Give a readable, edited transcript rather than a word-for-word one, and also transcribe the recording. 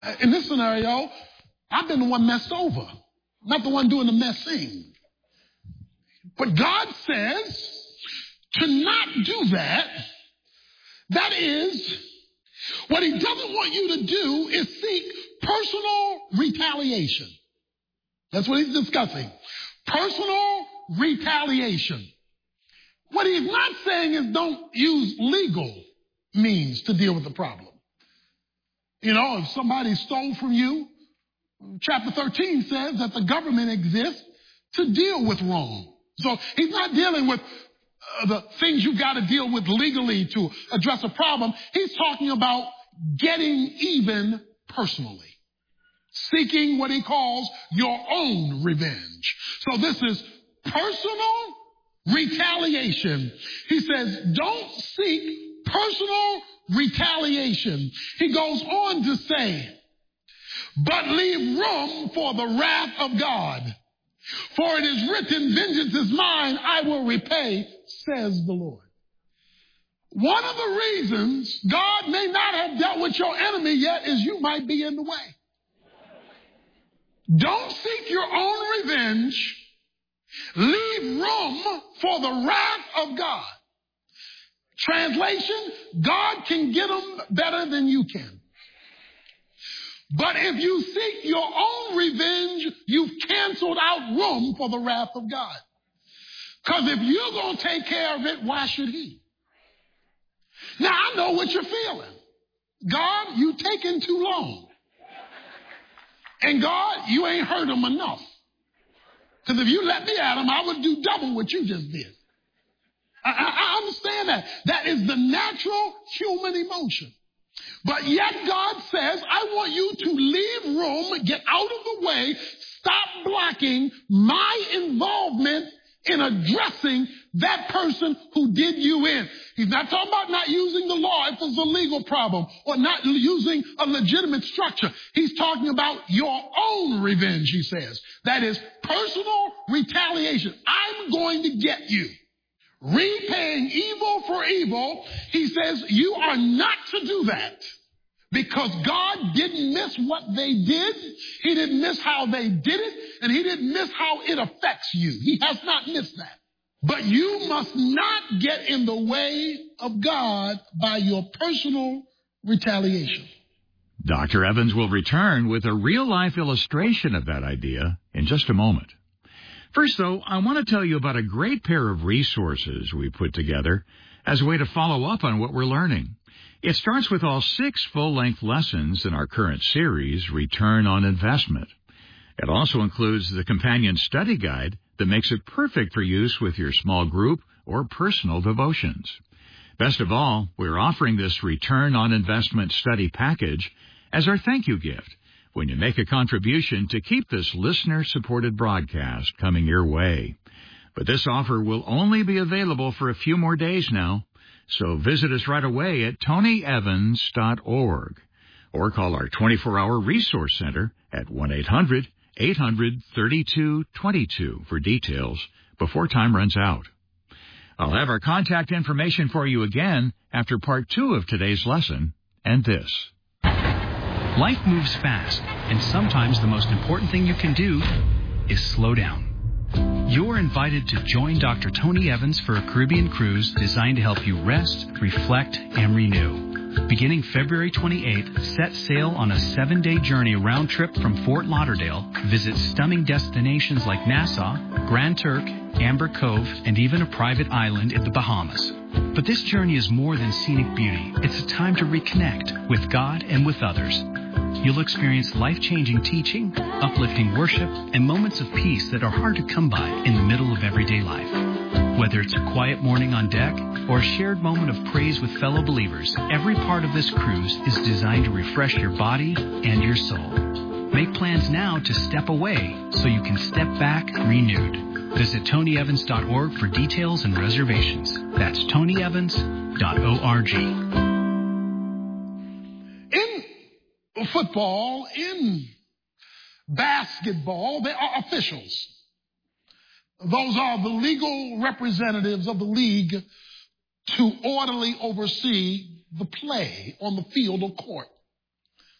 In this scenario, I've been the one messed over, not the one doing the messing. But God says to not do that. That is, what he doesn't want you to do is seek personal retaliation. That's what he's discussing. Personal retaliation. What he's not saying is don't use legal means to deal with the problem. You know, if somebody stole from you, chapter 13 says that the government exists to deal with wrong. So he's not dealing with the things you've got to deal with legally to address a problem. He's talking about getting even personally. Seeking what he calls your own revenge. So this is personal retaliation. He says, don't seek personal retaliation. He goes on to say, but leave room for the wrath of God. For it is written, vengeance is mine, I will repay, says the Lord. One of the reasons God may not have dealt with your enemy yet is you might be in the way. Don't seek your own revenge. Leave room for the wrath of God. Translation, God can get them better than you can. But if you seek your own revenge, you've canceled out room for the wrath of God. Because if you're going to take care of it, why should he? Now, I know what you're feeling. God, you taking too long. And God, you ain't hurt him enough. Because if you let me at him, I would do double what you just did. I understand that. That is the natural human emotion. But yet God says, I want you to leave room, get out of the way, stop blocking my involvement in addressing that person who did you in. He's not talking about not using the law if it's a legal problem or not using a legitimate structure. He's talking about your own revenge, he says. That is personal retaliation. I'm going to get you. Repaying evil for evil, he says you are not to do that. Because God didn't miss what they did. He didn't miss how they did it. And he didn't miss how it affects you. He has not missed that. But you must not get in the way of God by your personal retaliation. Dr. Evans will return with a real-life illustration of that idea in just a moment. First, though, I want to tell you about a great pair of resources we put together as a way to follow up on what we're learning. It starts with all 6 full-length lessons in our current series, Return on Investment. It also includes the companion study guide that makes it perfect for use with your small group or personal devotions. Best of all, we're offering this Return on Investment study package as our thank you gift when you make a contribution to keep this listener-supported broadcast coming your way. But this offer will only be available for a few more days now. So visit us right away at tonyevans.org or call our 24-hour resource center at 1-800-800-3222 for details before time runs out. I'll have our contact information for you again after part 2 of today's lesson and this. Life moves fast, and sometimes the most important thing you can do is slow down. You're invited to join Dr. Tony Evans for a Caribbean cruise designed to help you rest, reflect, and renew. Beginning February 28th, set sail on a 7-day journey round trip from Fort Lauderdale. Visit stunning destinations like Nassau, Grand Turk, Amber Cove, and even a private island in the Bahamas. But this journey is more than scenic beauty. It's a time to reconnect with God and with others. You'll experience life-changing teaching, uplifting worship, and moments of peace that are hard to come by in the middle of everyday life. Whether it's a quiet morning on deck or a shared moment of praise with fellow believers, every part of this cruise is designed to refresh your body and your soul. Make plans now to step away so you can step back renewed. Visit tonyevans.org for details and reservations. That's tonyevans.org. In football, in basketball, there are officials. Those are the legal representatives of the league to orderly oversee the play on the field or court.